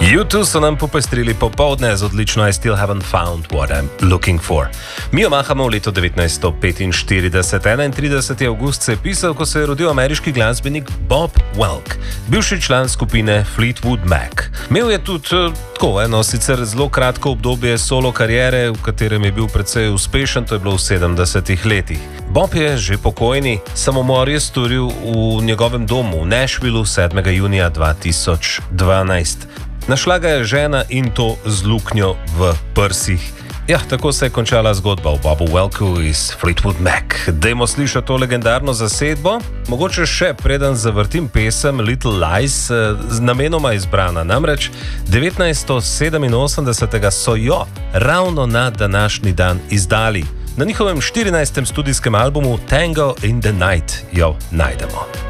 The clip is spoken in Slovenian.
U2 so nam popestrili popoldne z odlično I Still Haven't Found What I'm Looking For. Mi jo mahamo v letu 1945. 31. avgust se je pisal, ko se je rodil ameriški glasbenik Bob Welk, bivši član skupine Fleetwood Mac. Imel je tudi eno sicer zelo kratko obdobje solo kariere, v katerem je bil precej uspešen, to je bilo v 70. letih. Bob je že pokojni, samomor je storil v njegovem domu v Nashvillu 7. junija 2012. Našla ga je žena in to z luknjo v prsih. Ja, tako se je končala zgodba o Bobu Welku iz Fleetwood Mac. Dajmo slišati to legendarno zasedbo. Mogoče še preden zavrtim pesem Little Lies, namenoma izbrana. Namreč 1987. so jo ravno na današnji dan izdali. Na njihovem 14. studijskem albumu Tango in the Night jo najdemo.